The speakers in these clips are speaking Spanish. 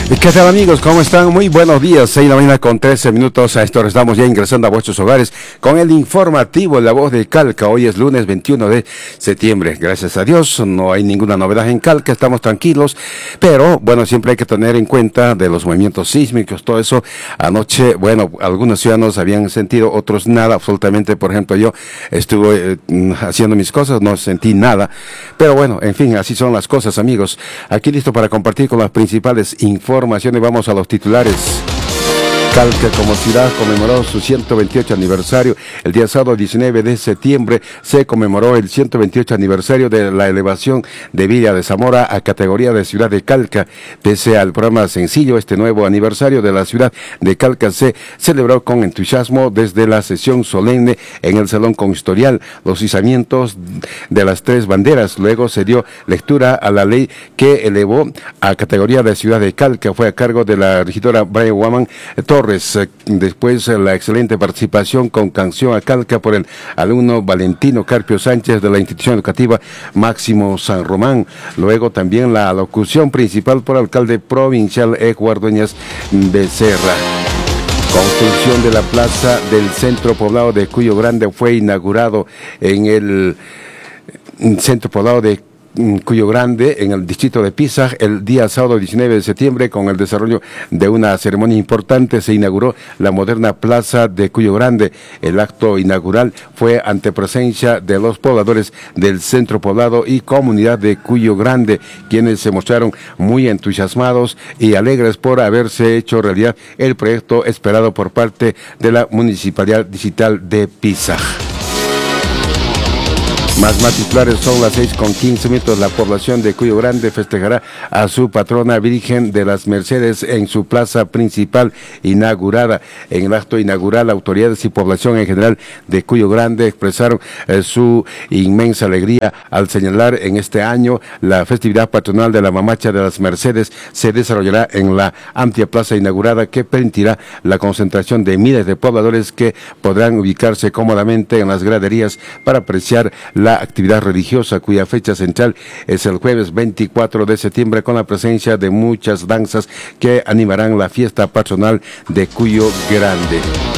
¿Qué tal, amigos? ¿Cómo están? Muy buenos días, 6 de la mañana con 13 minutos. A esto estamos ya ingresando a vuestros hogares con el informativo La Voz de Calca. Hoy es lunes 21 de septiembre. Gracias a Dios, no hay ninguna novedad en Calca, estamos tranquilos. Pero, bueno, siempre hay que tener en cuenta de los movimientos sísmicos, todo eso. Anoche, bueno, algunos ciudadanos habían sentido, otros nada, absolutamente. Por ejemplo, yo estuve haciendo mis cosas, no sentí nada. Pero bueno, en fin, así son las cosas, amigos. Aquí listo para compartir con las principales informaciones. Vamos a los titulares. Calca como ciudad conmemoró su 128 aniversario. El día sábado 19 de septiembre se conmemoró el 128 aniversario de la elevación de Villa de Zamora a categoría de ciudad de Calca. Pese al programa sencillo, este nuevo aniversario de la ciudad de Calca se celebró con entusiasmo desde la sesión solemne en el Salón Consistorial, los izamientos de las tres banderas. Luego se dio lectura a la ley que elevó a categoría de ciudad de Calca. Fue a cargo de la regidora Brian Waman Torres. Después la excelente participación con canción a Calca por el alumno Valentino Carpio Sánchez de la institución educativa Máximo San Román. Luego también la locución principal por el alcalde provincial Eduardo Dueñas Becerra. Construcción de la plaza del centro poblado de Cuyo Grande fue inaugurado en el centro poblado de Cuyo Grande, en el distrito de Pisac, el día sábado 19 de septiembre. Con el desarrollo de una ceremonia importante se inauguró la moderna plaza de Cuyo Grande. El acto inaugural fue ante presencia de los pobladores del centro poblado y comunidad de Cuyo Grande, quienes se mostraron muy entusiasmados y alegres por haberse hecho realidad el proyecto esperado por parte de la Municipalidad Distrital de Pisac. Más titulares, son las 6:15. La población de Cuyo Grande festejará a su patrona Virgen de las Mercedes en su plaza principal inaugurada. En el acto inaugural, autoridades y población en general de Cuyo Grande expresaron su inmensa alegría al señalar en este año la festividad patronal de la Mamacha de las Mercedes se desarrollará en la amplia plaza inaugurada, que permitirá la concentración de miles de pobladores que podrán ubicarse cómodamente en las graderías para apreciar la actividad religiosa, cuya fecha central es el jueves 24 de septiembre, con la presencia de muchas danzas que animarán la fiesta patronal de Cuyo Grande.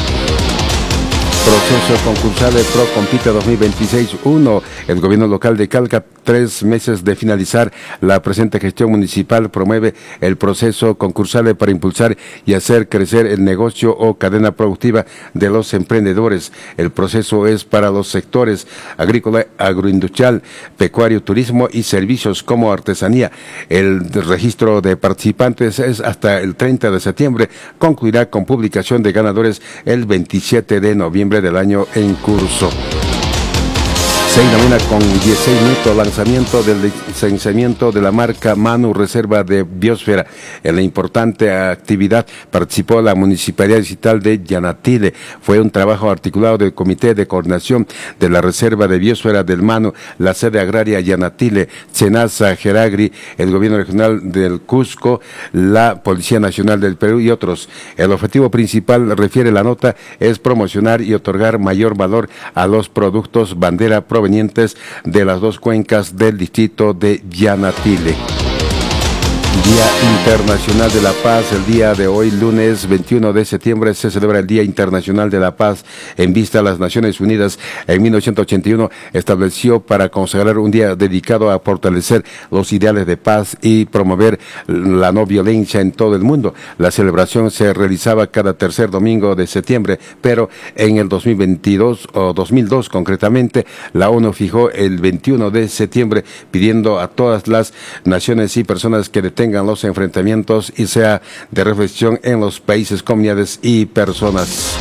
Proceso concursal de ProCompite 2026-1. El gobierno local de Calca, 3 meses de finalizar la presente gestión municipal, promueve el proceso concursal para impulsar y hacer crecer el negocio o cadena productiva de los emprendedores. El proceso es para los sectores agrícola, agroindustrial, pecuario, turismo y servicios como artesanía. El registro de participantes es hasta el 30 de septiembre. Concluirá con publicación de ganadores el 27 de noviembre del año en curso. 6 de la mañana con 16 minutos, lanzamiento del licenciamiento de la marca Manu Reserva de Biosfera. En la importante actividad participó la Municipalidad Distrital de Yanatile. Fue un trabajo articulado del Comité de Coordinación de la Reserva de Biosfera del Manu, la sede agraria Yanatile, Senasa, Geragri, el Gobierno Regional del Cusco, la Policía Nacional del Perú y otros. El objetivo principal, refiere la nota, es promocionar y otorgar mayor valor a los productos bandera provenientes de las dos cuencas del distrito de Yanatile. Día Internacional de la Paz. El día de hoy, lunes 21 de septiembre, se celebra el Día Internacional de la Paz. En vista, las Naciones Unidas en 1981 estableció para consagrar un día dedicado a fortalecer los ideales de paz y promover la no violencia en todo el mundo. La celebración se realizaba cada tercer domingo de septiembre, pero en el 2022 o 2002 concretamente, la ONU fijó el 21 de septiembre, pidiendo a todas las naciones y personas que detengan los enfrentamientos y sea de reflexión en los países, comunidades y personas.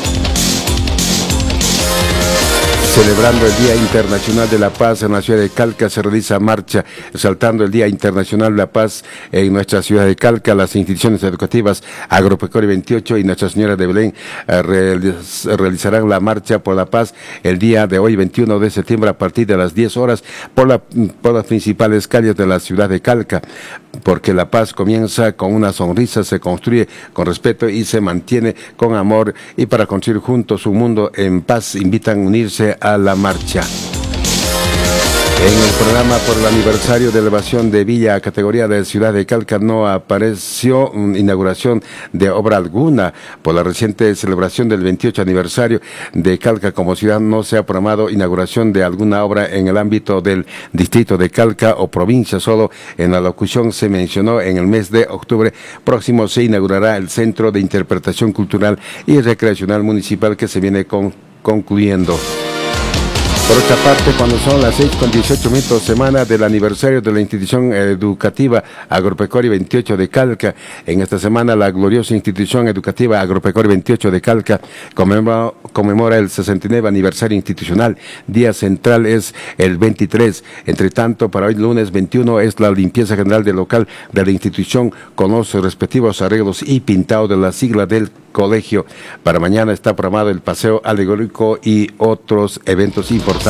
Celebrando el Día Internacional de la Paz en la ciudad de Calca, se realiza marcha exaltando el Día Internacional de la Paz en nuestra ciudad de Calca. Las instituciones educativas Agropecuaria 28 y Nuestra Señora de Belén realizarán la marcha por la paz el día de hoy, 21 de septiembre, a partir de las 10 horas por las principales calles de la ciudad de Calca. Porque la paz comienza con una sonrisa, se construye con respeto y se mantiene con amor, y para construir juntos un mundo en paz invitan a unirse a la marcha. En el programa por el aniversario de elevación de Villa a categoría de ciudad de Calca no apareció inauguración de obra alguna. Por la reciente celebración del 28 aniversario de Calca como ciudad no se ha programado inauguración de alguna obra en el ámbito del distrito de Calca o provincia. Solo en la locución se mencionó en el mes de octubre próximo se inaugurará el Centro de Interpretación Cultural y Recreacional Municipal que se viene concluyendo. Por otra parte, cuando son las 6:18 semana del aniversario de la institución educativa agropecuaria 28 de Calca, en esta semana la gloriosa institución educativa agropecuaria 28 de Calca conmemora el 69 aniversario institucional. Día central es el 23. Entre tanto, para hoy lunes 21 es la limpieza general del local de la institución con los respectivos arreglos y pintado de la sigla del colegio. Para mañana está programado el paseo alegórico y otros eventos importantes.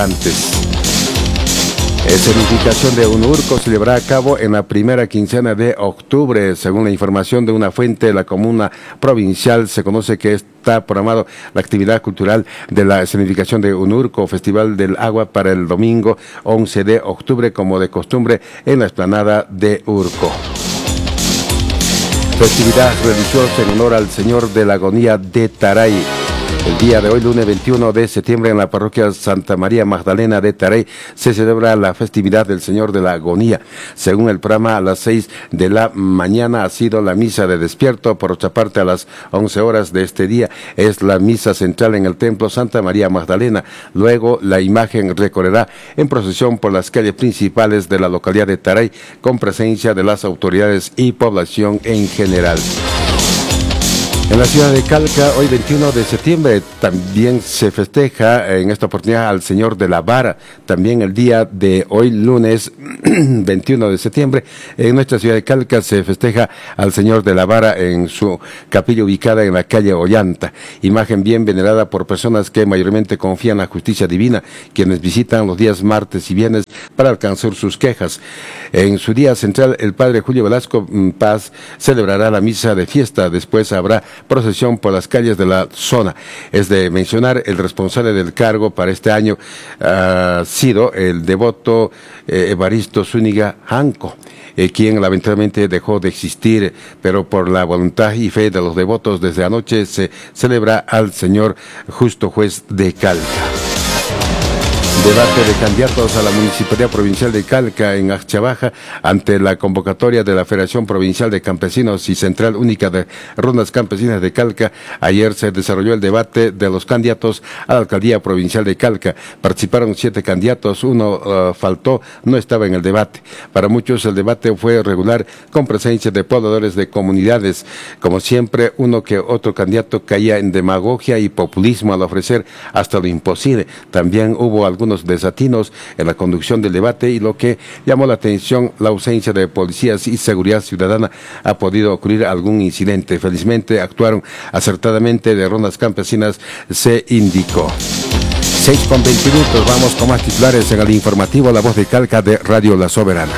Escenificación de Unurco se llevará a cabo en la primera quincena de octubre. Según la información de una fuente de la comuna provincial, se conoce que está programado la actividad cultural de la escenificación de Unurco, Festival del Agua, para el domingo 11 de octubre, como de costumbre, en la explanada de Urco. Festividad religiosa en honor al Señor de la Agonía de Taray. El día de hoy, lunes 21 de septiembre, en la parroquia Santa María Magdalena de Taray, se celebra la festividad del Señor de la Agonía. Según el programa, a las 6 de la mañana ha sido la misa de despierto. Por otra parte, a las 11 horas de este día es la misa central en el templo Santa María Magdalena. Luego, la imagen recorrerá en procesión por las calles principales de la localidad de Taray, con presencia de las autoridades y población en general. En la ciudad de Calca, hoy 21 de septiembre, también se festeja en esta oportunidad al Señor de la Vara. También el día de hoy, lunes 21 de septiembre, en nuestra ciudad de Calca se festeja al Señor de la Vara en su capilla ubicada en la calle Ollanta. Imagen bien venerada por personas que mayormente confían en la justicia divina, quienes visitan los días martes y viernes para alcanzar sus quejas. En su día central, el padre Julio Velasco Paz celebrará la misa de fiesta. Después habrá procesión por las calles de la zona. Es de mencionar, el responsable del cargo para este año ha sido el devoto Evaristo Zúñiga Janco, quien lamentablemente dejó de existir, pero por la voluntad y fe de los devotos desde anoche se celebra al señor justo juez de Calca. Debate de candidatos a la Municipalidad Provincial de Calca en Axchabaja ante la convocatoria de la Federación Provincial de Campesinos y Central Única de Rondas Campesinas de Calca. Ayer se desarrolló el debate de los candidatos a la Alcaldía Provincial de Calca. Participaron 7 candidatos, uno faltó, no estaba en el debate. Para muchos el debate fue regular, con presencia de pobladores de comunidades. Como siempre, uno que otro candidato caía en demagogia y populismo al ofrecer hasta lo imposible. También hubo algunos desatinos en la conducción del debate, y lo que llamó la atención, la ausencia de policías y seguridad ciudadana. Ha podido ocurrir algún incidente. Felizmente actuaron acertadamente de Rondas Campesinas, se indicó. 6:20, vamos con más titulares en el informativo La Voz de Calca de Radio La Soberana.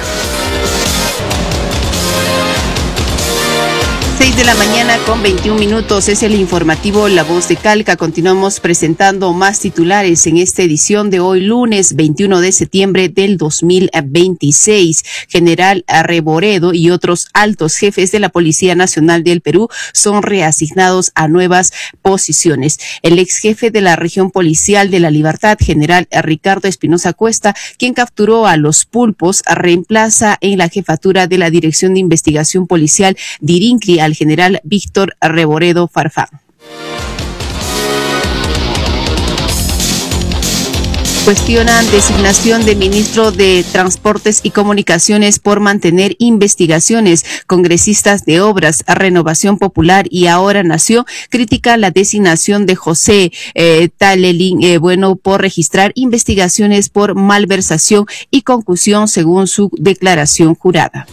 6:21 es el informativo La Voz de Calca. Continuamos presentando más titulares en esta edición de hoy, lunes 21 de septiembre del 2026. General Reboredo y otros altos jefes de la Policía Nacional del Perú son reasignados a nuevas posiciones. El ex jefe de la región policial de La Libertad, general Ricardo Espinosa Cuesta, quien capturó a los pulpos, reemplaza en la jefatura de la Dirección de Investigación Policial Dirincli al general Víctor Reboredo Farfán. Cuestionan designación de ministro de Transportes y Comunicaciones por mantener investigaciones. Congresistas de Obras, Renovación Popular y Ahora Nación critica la designación de José Talelín por registrar investigaciones por malversación y concusión, según su declaración jurada.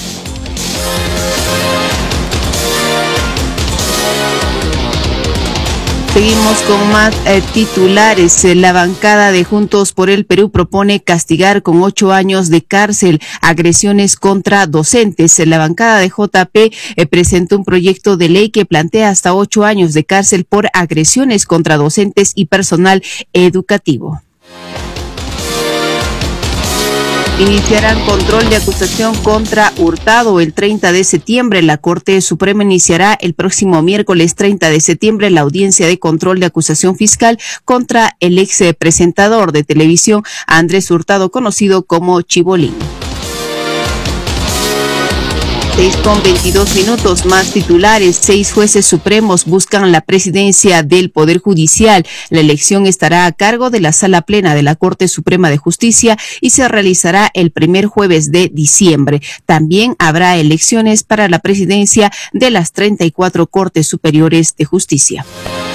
Seguimos con más titulares. La bancada de Juntos por el Perú propone castigar con 8 años de cárcel agresiones contra docentes. La bancada de JP presentó un proyecto de ley que plantea hasta 8 años de cárcel por agresiones contra docentes y personal educativo. Iniciarán control de acusación contra Hurtado el 30 de septiembre. La Corte Suprema iniciará el próximo miércoles 30 de septiembre la audiencia de control de acusación fiscal contra el ex presentador de televisión Andrés Hurtado, conocido como Chibolín. 6:22 más titulares. 6 jueces supremos buscan la presidencia del Poder Judicial. La elección estará a cargo de la Sala Plena de la Corte Suprema de Justicia y se realizará el primer jueves de diciembre. También habrá elecciones para la presidencia de las 34 Cortes Superiores de Justicia.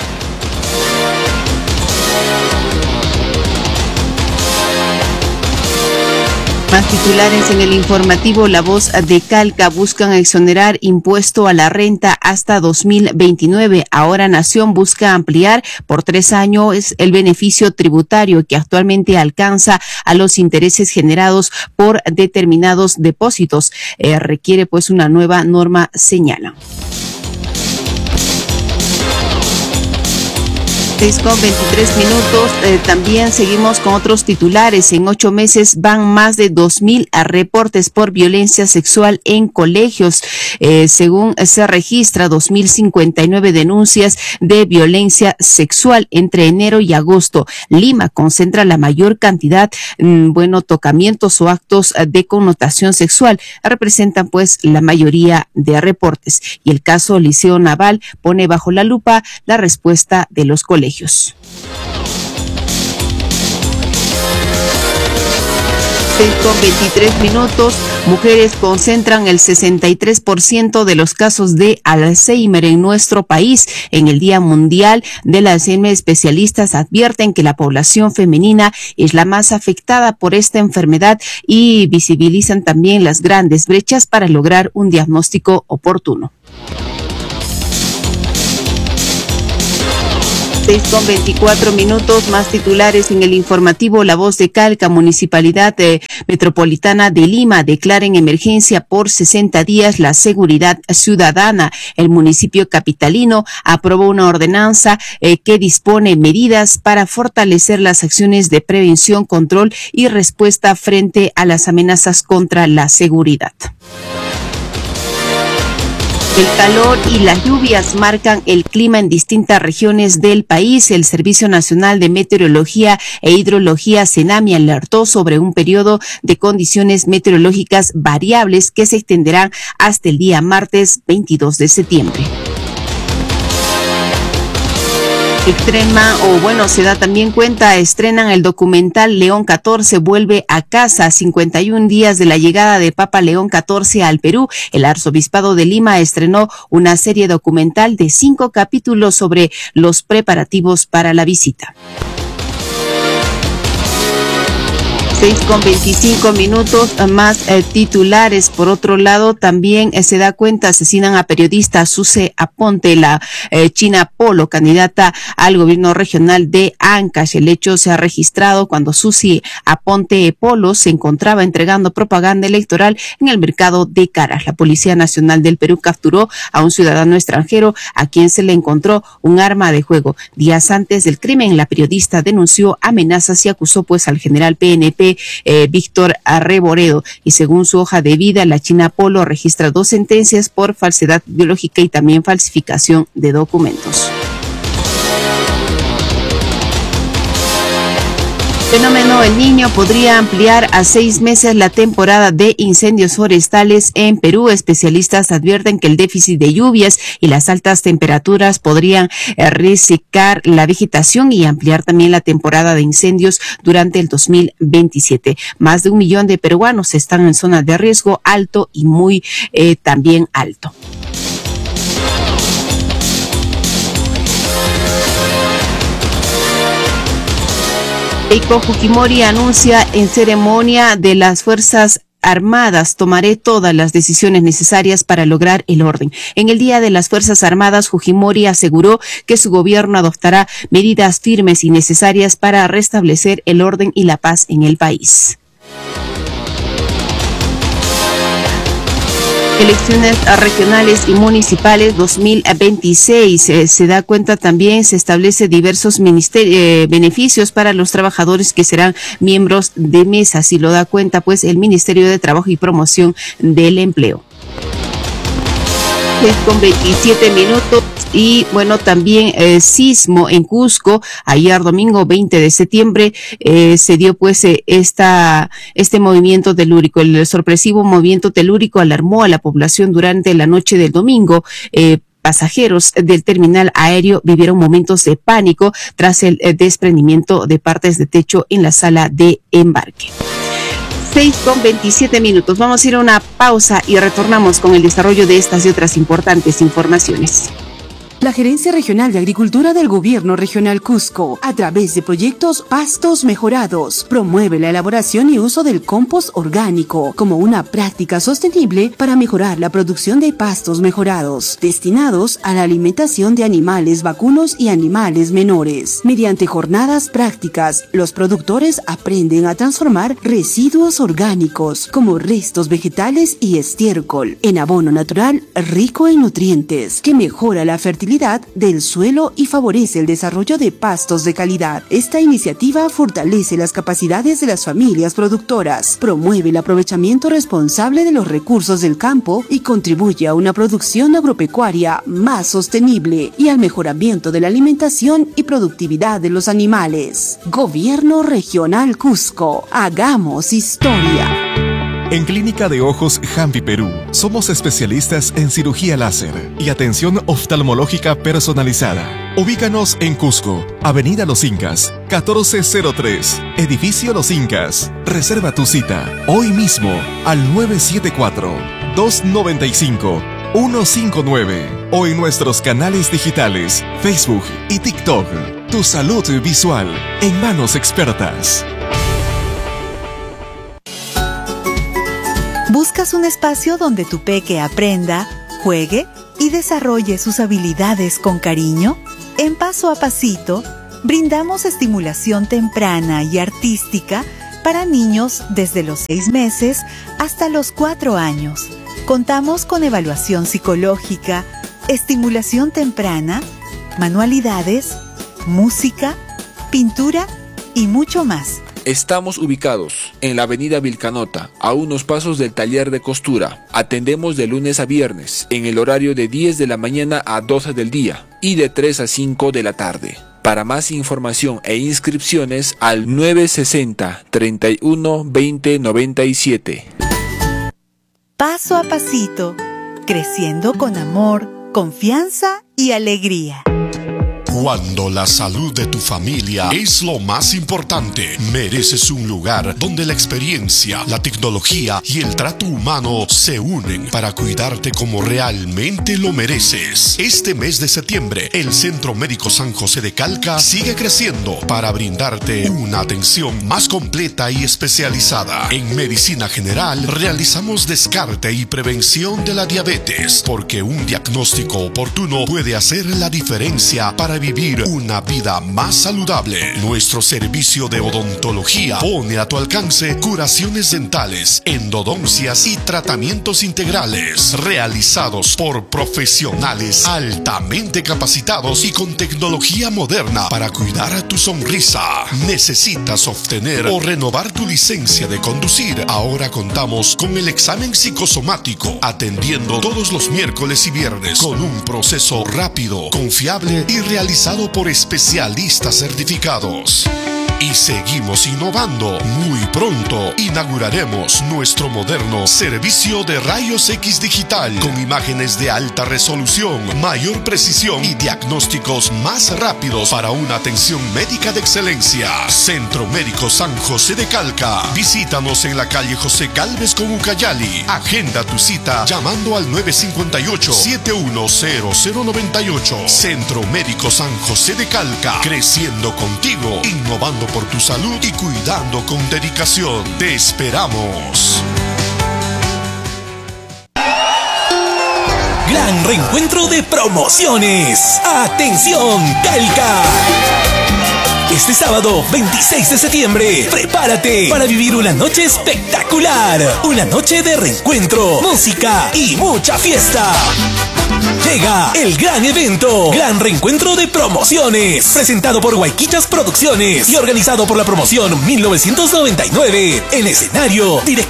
Más titulares en el informativo La Voz de Calca. Buscan exonerar impuesto a la renta hasta 2029. Ahora Nación busca ampliar por 3 años el beneficio tributario que actualmente alcanza a los intereses generados por determinados depósitos. Requiere pues una nueva norma, señala. 6:23. También seguimos con otros titulares. En 8 meses van más de 2,000 reportes por violencia sexual en colegios. Según se registra 2,059 denuncias de violencia sexual entre enero y agosto. Lima concentra la mayor cantidad, tocamientos o actos de connotación sexual. Representan pues la mayoría de reportes. Y el caso Liceo Naval pone bajo la lupa la respuesta de los colegios. 6:23. Mujeres concentran el 63% de los casos de Alzheimer en nuestro país. En el Día Mundial del Alzheimer, especialistas advierten que la población femenina es la más afectada por esta enfermedad y visibilizan también las grandes brechas para lograr un diagnóstico oportuno. 6:24. Más titulares en el informativo La Voz de Calca. Municipalidad Metropolitana de Lima declara en emergencia por 60 días la seguridad ciudadana. El municipio capitalino aprobó una ordenanza que dispone medidas para fortalecer las acciones de prevención, control y respuesta frente a las amenazas contra la seguridad. El calor y las lluvias marcan el clima en distintas regiones del país. El Servicio Nacional de Meteorología e Hidrología, SENAMI, alertó sobre un periodo de condiciones meteorológicas variables que se extenderán hasta el día martes 22 de septiembre. Se da también cuenta, estrenan el documental León XIV vuelve a casa, 51 días de la llegada de Papa León XIV al Perú. El Arzobispado de Lima estrenó una serie documental de 5 capítulos sobre los preparativos para la visita. 6:25. Más titulares. Por otro lado, también se da cuenta, asesinan a periodista Susi Aponte, la China Polo, candidata al gobierno regional de Ancash. El hecho se ha registrado cuando Susi Aponte Polo se encontraba entregando propaganda electoral en el mercado de Caras. La Policía Nacional del Perú capturó a un ciudadano extranjero a quien se le encontró un arma de fuego. Días antes del crimen, la periodista denunció amenazas y acusó pues al general PNP Víctor Arreboredo, y según su hoja de vida, la China Polo registra 2 sentencias por falsedad biológica y también falsificación de documentos. Fenómeno El Niño podría ampliar a 6 meses la temporada de incendios forestales en Perú. Especialistas advierten que el déficit de lluvias y las altas temperaturas podrían resecar la vegetación y ampliar también la temporada de incendios durante el 2027. Más de 1 millón de peruanos están en zona de riesgo alto y muy también alto. Keiko Fujimori anuncia en ceremonia de las Fuerzas Armadas: tomaré todas las decisiones necesarias para lograr el orden. En el Día de las Fuerzas Armadas, Fujimori aseguró que su gobierno adoptará medidas firmes y necesarias para restablecer el orden y la paz en el país. Elecciones regionales y municipales 2026. Se da cuenta también, se establece diversos beneficios para los trabajadores que serán miembros de mesa. Así lo da cuenta pues el Ministerio de Trabajo y Promoción del Empleo. 6:27. Y bueno, también sismo en Cusco, ayer domingo 20 de septiembre, se dio pues este movimiento telúrico. El sorpresivo movimiento telúrico alarmó a la población durante la noche del domingo. Pasajeros del terminal aéreo vivieron momentos de pánico tras el desprendimiento de partes de techo en la sala de embarque. 6:27. Vamos a ir a una pausa y retornamos con el desarrollo de estas y otras importantes informaciones. La Gerencia Regional de Agricultura del Gobierno Regional Cusco, a través de proyectos Pastos Mejorados, promueve la elaboración y uso del compost orgánico como una práctica sostenible para mejorar la producción de pastos mejorados, destinados a la alimentación de animales vacunos y animales menores. Mediante jornadas prácticas, los productores aprenden a transformar residuos orgánicos, como restos vegetales y estiércol, en abono natural rico en nutrientes, que mejora la fertilidad del suelo y favorece el desarrollo de pastos de calidad. Esta iniciativa fortalece las capacidades de las familias productoras, promueve el aprovechamiento responsable de los recursos del campo y contribuye a una producción agropecuaria más sostenible y al mejoramiento de la alimentación y productividad de los animales. Gobierno Regional Cusco, hagamos historia. En Clínica de Ojos Jampi Perú, somos especialistas en cirugía láser y atención oftalmológica personalizada. Ubícanos en Cusco, Avenida Los Incas, 1403, Edificio Los Incas. Reserva tu cita hoy mismo al 974-295-159 o en nuestros canales digitales, Facebook y TikTok. Tu salud visual en manos expertas. ¿Buscas un espacio donde tu peque aprenda, juegue y desarrolle sus habilidades con cariño? En Paso a Pasito, brindamos estimulación temprana y artística para niños desde los 6 meses hasta los 4 años. Contamos con evaluación psicológica, estimulación temprana, manualidades, música, pintura y mucho más. Estamos ubicados en la avenida Vilcanota, a unos pasos del taller de costura. Atendemos de lunes a viernes, en el horario de 10 de la mañana a 12 del día y de 3 a 5 de la tarde. Para más información e inscripciones al 960 31 20 97. Paso a pasito, creciendo con amor, confianza y alegría. Cuando la salud de tu familia es lo más importante, mereces un lugar donde la experiencia, la tecnología y el trato humano se unen para cuidarte como realmente lo mereces. Este mes de septiembre, el Centro Médico San José de Calca sigue creciendo para brindarte una atención más completa y especializada. En medicina general, realizamos descarte y prevención de la diabetes, porque un diagnóstico oportuno puede hacer la diferencia para vivir una vida más saludable. Nuestro servicio de odontología pone a tu alcance curaciones dentales, endodoncias y tratamientos integrales realizados por profesionales altamente capacitados y con tecnología moderna para cuidar a tu sonrisa. ¿Necesitas obtener o renovar tu licencia de conducir? Ahora contamos con el examen psicosomático, atendiendo todos los miércoles y viernes con un proceso rápido, confiable y realizado por especialistas certificados. Y seguimos innovando. Muy pronto inauguraremos nuestro moderno servicio de rayos X digital con imágenes de alta resolución, mayor precisión y diagnósticos más rápidos para una atención médica de excelencia. Centro Médico San José de Calca. Visítanos en la calle José Gálvez con Ucayali. Agenda tu cita llamando al 958-710098. Centro Médico San José de Calca. Creciendo contigo, innovando por tu salud y cuidando con dedicación. Te esperamos. Gran reencuentro de promociones. ¡Atención, Calca! Este sábado 26 de septiembre, prepárate para vivir una noche espectacular. Una noche de reencuentro, música y mucha fiesta. Llega el gran evento, Gran Reencuentro de Promociones, presentado por Guayquitas Producciones y organizado por la promoción 1999. En escenario, director